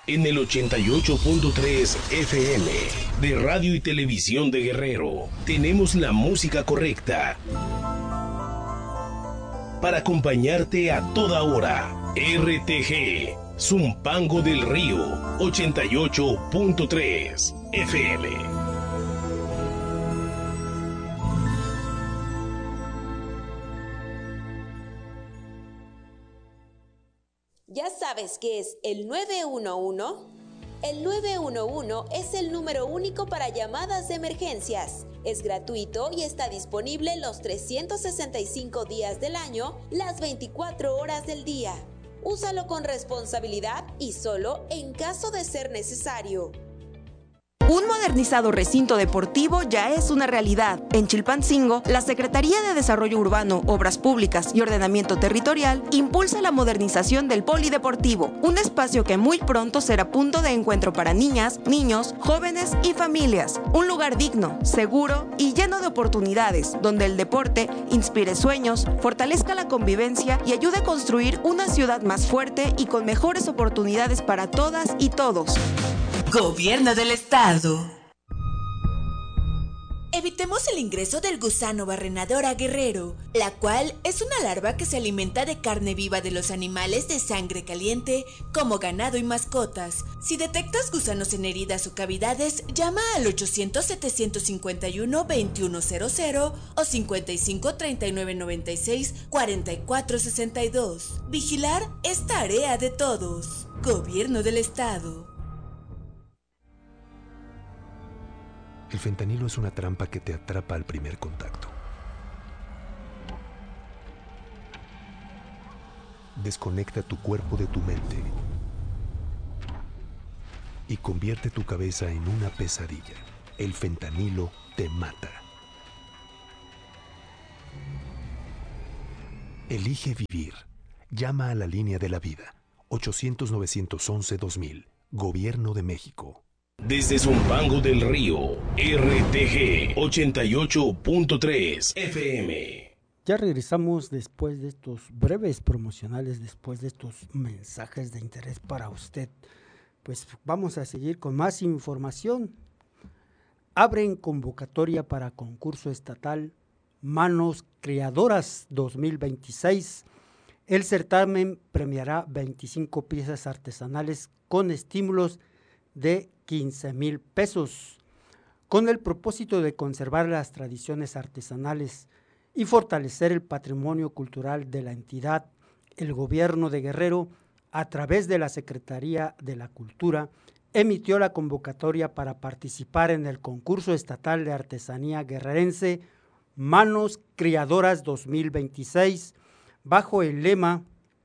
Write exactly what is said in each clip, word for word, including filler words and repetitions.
en el ochenta y ocho punto tres F M de Radio y Televisión de Guerrero. Tenemos la música correcta para acompañarte a toda hora. R T G, Zumpango del Río, ochenta y ocho punto tres F M. ¿Ya sabes qué es el nueve uno uno? El nueve uno uno es el número único para llamadas de emergencias. Es gratuito y está disponible los trescientos sesenta y cinco días del año, las veinticuatro horas del día. Úsalo con responsabilidad y solo en caso de ser necesario. Un modernizado recinto deportivo ya es una realidad. En Chilpancingo, la Secretaría de Desarrollo Urbano, Obras Públicas y Ordenamiento Territorial impulsa la modernización del polideportivo, un espacio que muy pronto será punto de encuentro para niñas, niños, jóvenes y familias. Un lugar digno, seguro y lleno de oportunidades, donde el deporte inspire sueños, fortalezca la convivencia y ayude a construir una ciudad más fuerte y con mejores oportunidades para todas y todos. Gobierno del Estado. Evitemos el ingreso del gusano barrenador a Guerrero, la cual es una larva que se alimenta de carne viva de los animales de sangre caliente, como ganado y mascotas. Si detectas gusanos en heridas o cavidades, llama al ochocientos, setecientos cincuenta y uno, veintiuno cero cero o cincuenta y cinco, treinta y nueve, noventa y seis, cuarenta y cuatro sesenta y dos. Vigilar es tarea de todos. Gobierno del Estado. El fentanilo es una trampa que te atrapa al primer contacto. Desconecta tu cuerpo de tu mente y convierte tu cabeza en una pesadilla. El fentanilo te mata. Elige vivir. Llama a la línea de la vida. ochocientos, novecientos once, dos mil. Gobierno de México. Desde Zumpango del Río, R T G ochenta y ocho punto tres F M. Ya regresamos después de estos breves promocionales, después de estos mensajes de interés para usted. Pues vamos a seguir con más información. Abren convocatoria para concurso estatal Manos Creadoras dos mil veintiséis. El certamen premiará veinticinco piezas artesanales con estímulos de quince mil pesos, con el propósito de conservar las tradiciones artesanales y fortalecer el patrimonio cultural de la entidad. El gobierno de Guerrero, a través de la Secretaría de la Cultura, emitió la convocatoria para participar en el concurso estatal de artesanía guerrerense Manos Creadoras dos mil veintiséis, bajo el lema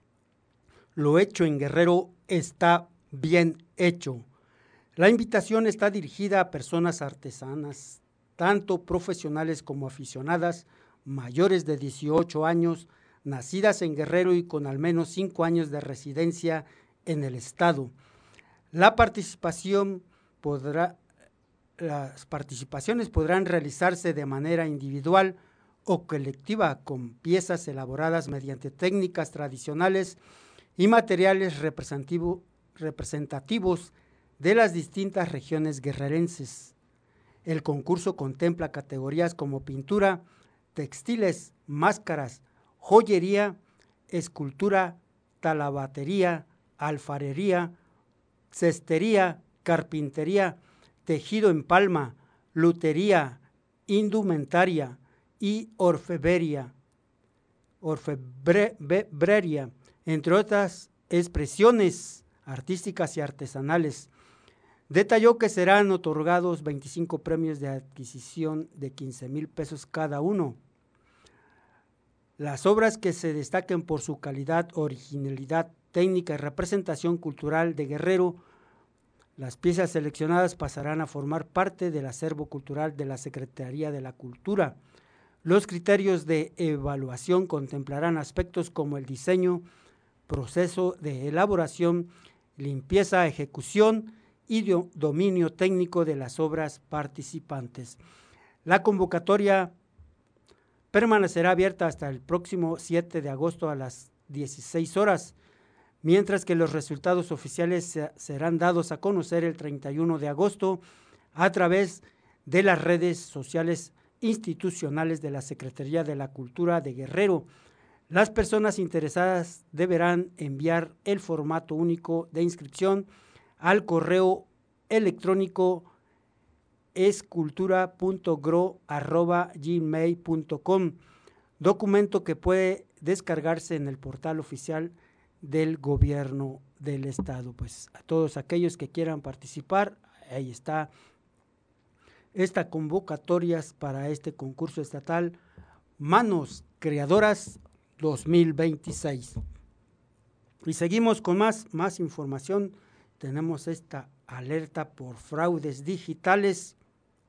"Lo hecho en Guerrero está bien hecho". La invitación está dirigida a personas artesanas, tanto profesionales como aficionadas, mayores de dieciocho años, nacidas en Guerrero y con al menos cinco años de residencia en el estado. La participación podrá, las participaciones podrán realizarse de manera individual o colectiva con piezas elaboradas mediante técnicas tradicionales y materiales representativo, representativos de las distintas regiones guerrerenses. El concurso contempla categorías como pintura, textiles, máscaras, joyería, escultura, talabatería, alfarería, cestería, carpintería, tejido en palma, lutería, indumentaria y orfebrería, orfebrería, entre otras expresiones artísticas y artesanales. Detalló que serán otorgados veinticinco premios de adquisición de quince mil pesos cada uno. Las obras que se destaquen por su calidad, originalidad, técnica y representación cultural de Guerrero, las piezas seleccionadas pasarán a formar parte del acervo cultural de la Secretaría de la Cultura. Los criterios de evaluación contemplarán aspectos como el diseño, proceso de elaboración, limpieza, ejecución y dominio técnico de las obras participantes. La convocatoria permanecerá abierta hasta el próximo siete de agosto a las dieciséis horas, mientras que los resultados oficiales se, serán dados a conocer el treinta y uno de agosto a través de las redes sociales institucionales de la Secretaría de la Cultura de Guerrero. Las personas interesadas deberán enviar el formato único de inscripción al correo electrónico escultura punto gro arroba gmail punto com, documento que puede descargarse en el portal oficial del gobierno del estado. Pues a todos aquellos que quieran participar, ahí está esta convocatorias para este concurso estatal Manos Creadoras dos mil veintiséis. Y seguimos con más, más información. Tenemos esta alerta por fraudes digitales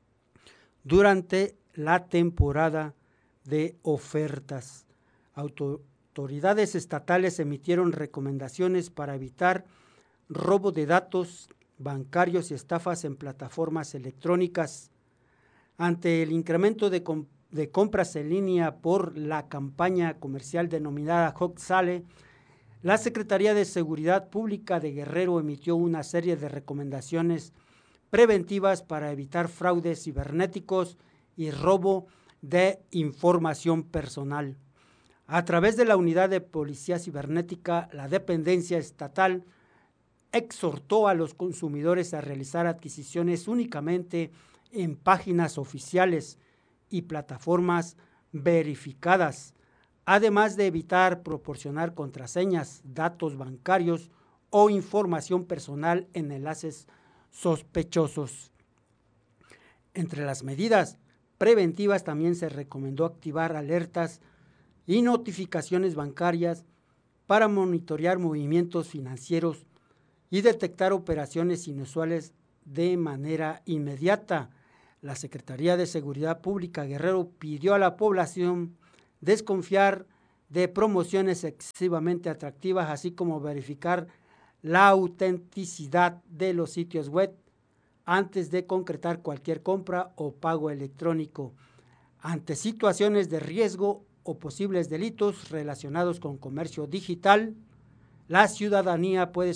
durante la temporada de ofertas. Autoridades estatales emitieron recomendaciones para evitar robo de datos bancarios y estafas en plataformas electrónicas. Ante el incremento de, comp de compras en línea por la campaña comercial denominada Hot Sale, la Secretaría de Seguridad Pública de Guerrero emitió una serie de recomendaciones preventivas para evitar fraudes cibernéticos y robo de información personal. A través de la Unidad de Policía Cibernética, la dependencia estatal exhortó a los consumidores a realizar adquisiciones únicamente en páginas oficiales y plataformas verificadas, además de evitar proporcionar contraseñas, datos bancarios o información personal en enlaces sospechosos. Entre las medidas preventivas también se recomendó activar alertas y notificaciones bancarias para monitorear movimientos financieros y detectar operaciones inusuales de manera inmediata. La Secretaría de Seguridad Pública Guerrero pidió a la población desconfiar de promociones excesivamente atractivas, así como verificar la autenticidad de los sitios web antes de concretar cualquier compra o pago electrónico. Ante situaciones de riesgo o posibles delitos relacionados con comercio digital, la ciudadanía puede